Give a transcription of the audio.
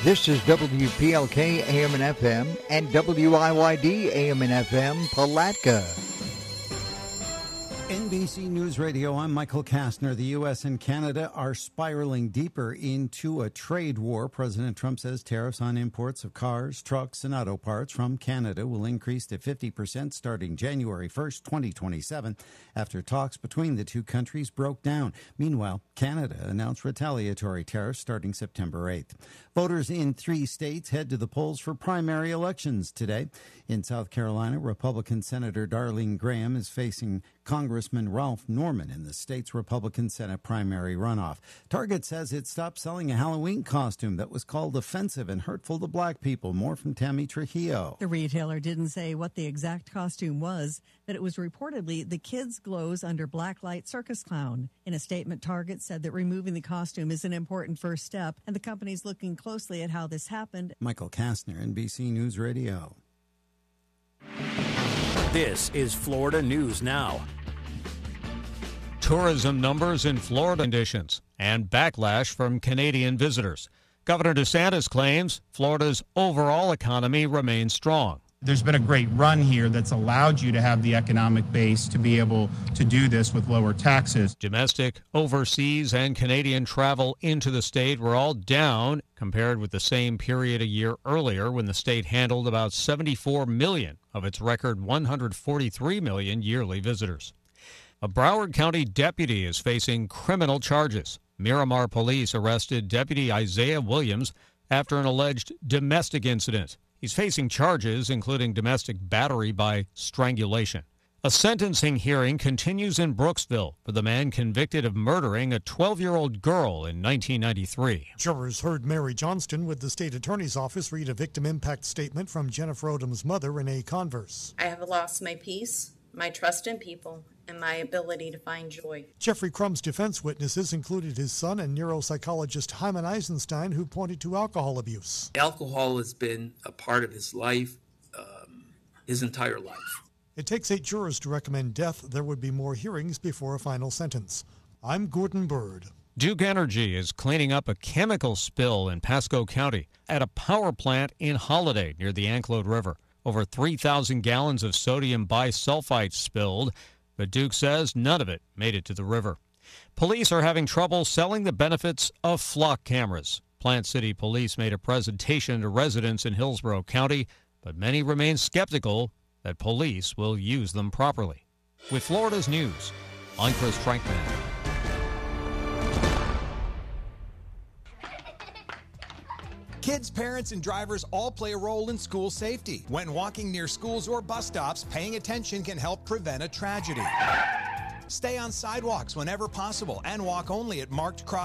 This is WPLK AM and FM and WIYD AM and FM Palatka. NBC News Radio, I'm Michael Kastner. The U.S. and Canada are spiraling deeper into a trade war. President Trump says tariffs on imports of cars, trucks, and auto parts from Canada will increase to 50% starting January 1st, 2027, after talks between the two countries broke down. Meanwhile, Canada announced retaliatory tariffs starting September 8th. Voters in 3 states head to the polls for primary elections today. In South Carolina, Republican Senator Darlene Graham is facing Congressman Ralph Norman in the state's Republican Senate primary runoff. Target says it stopped selling a Halloween costume that was called offensive and hurtful to black people. More from Tammy Trujillo. The retailer didn't say what the exact costume was, but it was reportedly the Kids Glows Under Blacklight Circus Clown. In a statement, Target said that removing the costume is an important first step, and the company's looking closely at how this happened. Michael Kastner, NBC News Radio. This is Florida News Now. Tourism numbers in Florida conditions and backlash from Canadian visitors. Governor DeSantis claims Florida's overall economy remains strong. There's been a great run here that's allowed you to have the economic base to be able to do this with lower taxes. Domestic, overseas, and Canadian travel into the state were all down compared with the same period a year earlier when the state handled about 74 million of its record 143 million yearly visitors. A Broward County deputy is facing criminal charges. Miramar police arrested Deputy Isaiah Williams after an alleged domestic incident. He's facing charges including domestic battery by strangulation. A sentencing hearing continues in Brooksville for the man convicted of murdering a 12-year-old girl in 1993. Jurors heard Mary Johnston with the state attorney's office read a victim impact statement from Jennifer Odom's mother, Renee Converse. I have lost my peace, my trust in people, and my ability to find joy. Jeffrey Crumb's defense witnesses included his son and neuropsychologist Hyman Eisenstein, who pointed to alcohol abuse. Alcohol has been a part of his life, his entire life. It takes 8 jurors to recommend death. There would be more hearings before a final sentence. I'm Gordon Bird. Duke Energy is cleaning up a chemical spill in Pasco County at a power plant in Holiday near the Anclote River. Over 3,000 gallons of sodium bisulfite spilled, but Duke says none of it made it to the river. Police are having trouble selling the benefits of flock cameras. Plant City Police made a presentation to residents in Hillsborough County, but many remain skeptical that police will use them properly. With Florida's news, I'm Chris Frankman. Kids, parents, and drivers all play a role in school safety. When walking near schools or bus stops, paying attention can help prevent a tragedy. Stay on sidewalks whenever possible and walk only at marked crossings.